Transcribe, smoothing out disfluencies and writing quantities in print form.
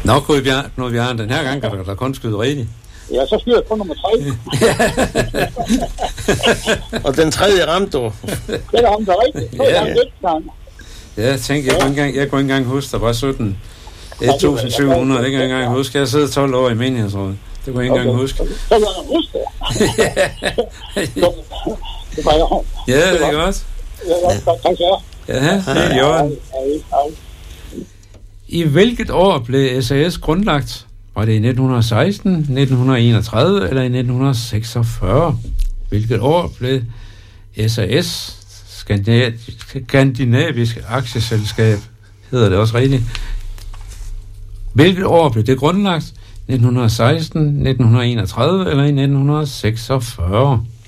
Nå, Knud Bjørn, den her gang kan du da kun skyde rigtigt. Ja, så skyder jeg på nummer 3. Og den tredje ramte du. Det ramte rigtigt. Så er det gang. Ja, jeg tænkte, jeg kunne ikke engang huske, der var 17. 1700, det kan jeg ikke engang huske. Jeg sidder 12 år i menighedsrådet. Det kunne jeg ikke engang huske. Så kan jeg huske det. Det var jeg. Ja, det er godt. Ja, tak skal jeg. Ja, det er i orden. I hvilket år blev SAS grundlagt? Var det i 1916, 1931 eller i 1946? Hvilket år blev SAS, Skandinavisk Aktieselskab, hedder det også rigtigt? Hvilket år blev det grundlagt? 1916, 1931 eller i 1946?